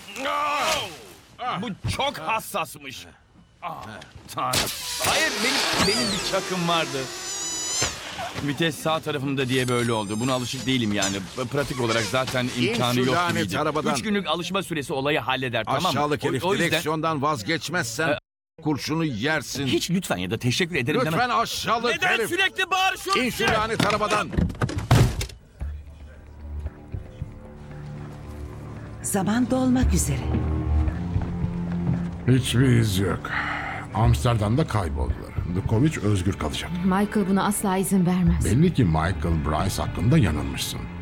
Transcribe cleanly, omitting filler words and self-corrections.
Bu çok hassasmış. Tanrım. Hayır, benim bir çakım vardı. Vites sağ tarafımda diye böyle oldu. Buna alışık değilim yani. Pratik olarak zaten imkanı şu yok lanet gibiydi. arabadan. 3 günlük alışma süresi olayı halleder, tamam mı? Aşağılık herif, O yüzden direksiyondan vazgeçmezsen kurşunu yersin. hiç lütfen ya da teşekkür ederim Lütfen demem. aşağılık Neden herif. sürekli bağırıyorsun? İn şu lanet arabadan. Zaman dolmak üzere. Hiçbir iz yok. Amsterdam'da kayboldular. Dukovic özgür kalacak. Michael buna asla izin vermez. Belli ki Michael Bryce hakkında yanılmışsın.